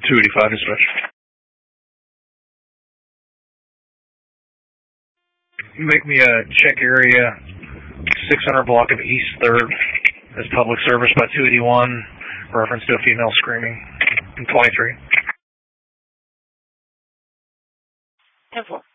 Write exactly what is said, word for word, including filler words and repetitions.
two eighty-five dispatch. Make me a check area six hundred block of East third as public service by two eighty-one, reference to a female screaming in twenty-three. ten four.